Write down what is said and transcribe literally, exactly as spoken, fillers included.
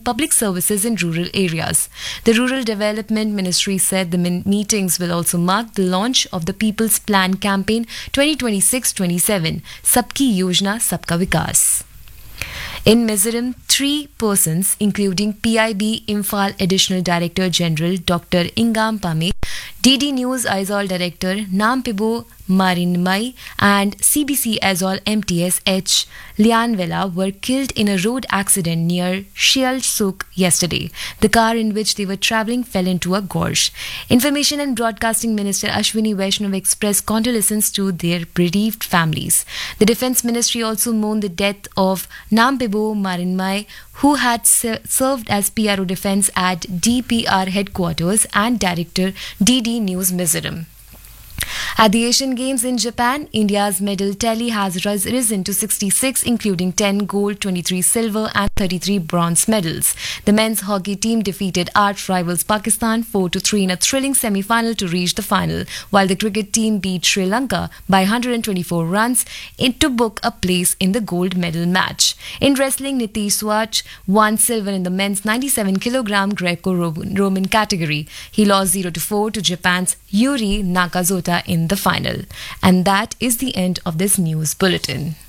public services in rural areas. The Rural Development Ministry said the min- meetings will also mark the launch of the People's Plan campaign twenty twenty-six twenty-seven, Sabki Yojana Sabka Vikas. In Mizoram, three persons, including P I B Imphal Additional Director General Doctor Ingam Pame, D D News Aizol Director Nampibo Marinmai, and C B C Aizol M T S H Lianvela were killed in a road accident near Shial Suk yesterday. The car in which they were travelling fell into a gorge. Information and Broadcasting Minister Ashwini Vaishnav expressed condolences to their bereaved families. The Defence Ministry also mourned the death of Nampibo Marinmai, who had ser- served as P R O Defence at D P R headquarters and Director D D News Mizoram. At the Asian Games in Japan, India's medal tally has ris- risen to sixty-six, including ten gold, twenty-three silver and thirty-three bronze medals. The men's hockey team defeated arch rivals Pakistan four to three in a thrilling semi-final to reach the final, while the cricket team beat Sri Lanka by one hundred twenty-four runs in to book a place in the gold medal match. In wrestling, Nitish Swach won silver in the men's ninety-seven kilogram Greco-Roman category. He lost zero to four to Japan's Yuri Nakazota in the final. And that is the end of this news bulletin.